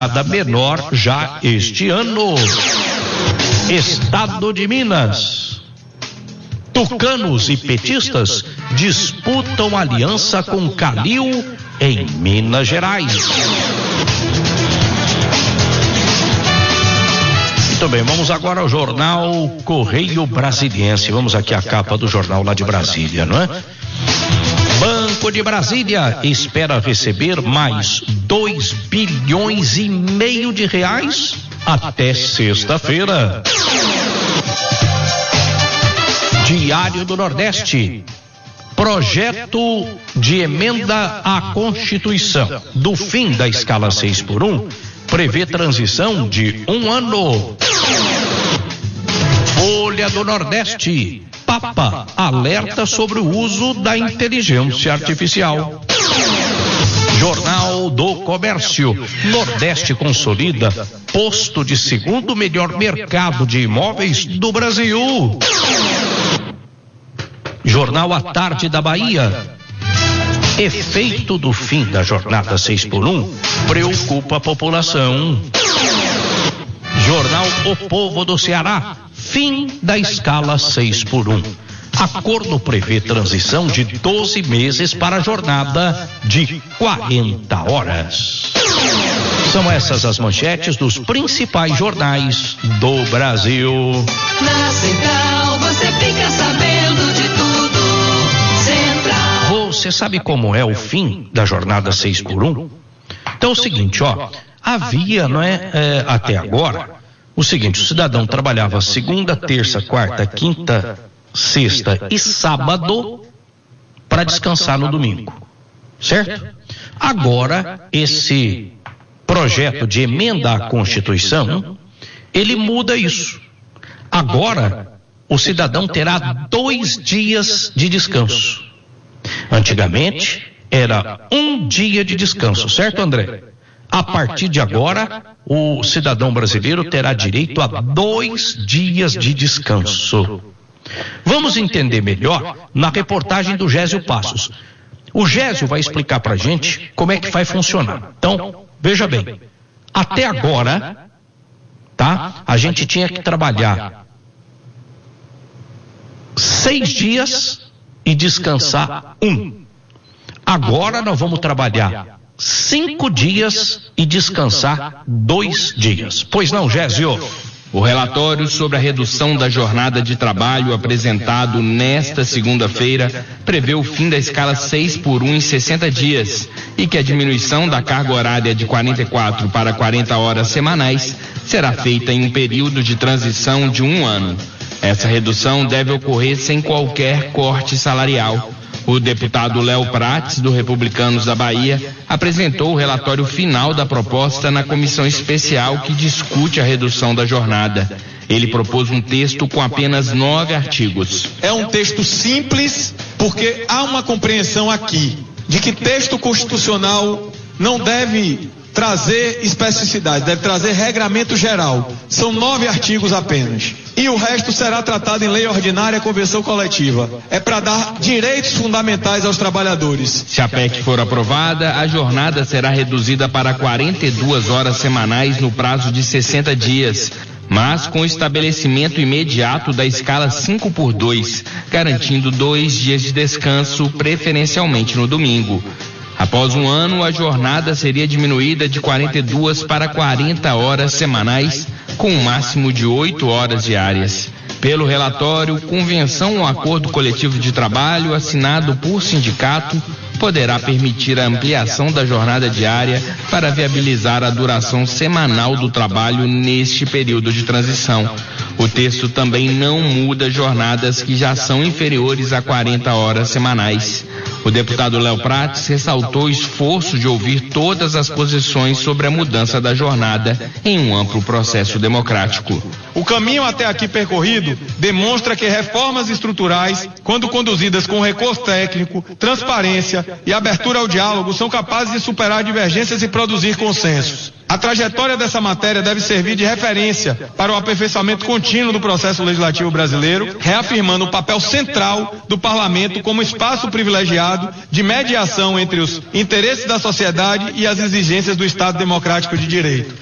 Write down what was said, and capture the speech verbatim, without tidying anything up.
menor já este ano. Estado de Minas. Tucanos e petistas disputam aliança com Calil em Minas Gerais. Muito bem, vamos agora ao jornal Correio Brasiliense. Vamos aqui à capa do jornal lá de Brasília, não é? Banco de Brasília espera receber mais dois bilhões e meio de reais até sexta-feira. Diário do Nordeste. Projeto de emenda à Constituição do fim da escala seis por um prevê transição de um ano. Folha do Nordeste. Papa alerta sobre o uso da inteligência artificial. Jornal do Comércio. Nordeste consolida posto de segundo melhor mercado de imóveis do Brasil. Jornal à Tarde da Bahia. Efeito do fim da jornada seis por um preocupa a população. Jornal O Povo do Ceará. Fim da escala seis por um. Acordo prevê transição de doze meses para a jornada de quarenta horas. São essas as manchetes dos principais jornais do Brasil. Na Central você fica sabendo de tudo. Central. Você sabe como é o fim da jornada seis por um? Então é o seguinte, ó, havia, não é, é até agora, o seguinte, o cidadão trabalhava segunda, terça, quarta, quinta, sexta e sábado para descansar no domingo, certo? Agora, esse projeto de emenda à Constituição, ele muda isso. Agora, o cidadão terá dois dias de descanso. Antigamente, era um dia de descanso, certo, André? A partir de agora, o cidadão brasileiro terá direito a dois dias de descanso. Vamos entender melhor na reportagem do Gésio Passos. O Gésio vai explicar pra gente como é que vai funcionar. Então, veja bem, até agora, tá? A gente tinha que trabalhar seis dias e descansar um. Agora nós vamos trabalhar cinco dias e descansar dois dias. Pois não, Gésio? O relatório sobre a redução da jornada de trabalho apresentado nesta segunda-feira prevê o fim da escala seis por um em sessenta dias e que a diminuição da carga horária de quarenta e quatro para quarenta horas semanais será feita em um período de transição de um ano. Essa redução deve ocorrer sem qualquer corte salarial. O deputado Léo Prates, do Republicanos da Bahia, apresentou o relatório final da proposta na comissão especial que discute a redução da jornada. Ele propôs um texto com apenas nove artigos. É um texto simples, porque há uma compreensão aqui de que texto constitucional não deve trazer especificidade, deve trazer regramento geral. São nove artigos apenas. E o resto será tratado em lei ordinária e convenção coletiva. É para dar direitos fundamentais aos trabalhadores. Se a P E C for aprovada, a jornada será reduzida para quarenta e duas horas semanais no prazo de sessenta dias, mas com o estabelecimento imediato da escala cinco por dois, garantindo dois dias de descanso, preferencialmente no domingo. Após um ano, a jornada seria diminuída de quarenta e duas para quarenta horas semanais, com um máximo de oito horas diárias. Pelo relatório, convenção ou acordo coletivo de trabalho assinado por sindicato poderá permitir a ampliação da jornada diária para viabilizar a duração semanal do trabalho neste período de transição. O texto também não muda jornadas que já são inferiores a quarenta horas semanais. O deputado Léo Prates ressaltou o esforço de ouvir todas as posições sobre a mudança da jornada em um amplo processo democrático. O caminho até aqui percorrido demonstra que reformas estruturais, quando conduzidas com recurso técnico, transparência e abertura ao diálogo, são capazes de superar divergências e produzir consensos. A trajetória dessa matéria deve servir de referência para o aperfeiçoamento contínuo do processo legislativo brasileiro, reafirmando o papel central do parlamento como espaço privilegiado de mediação entre os interesses da sociedade e as exigências do Estado democrático de direito.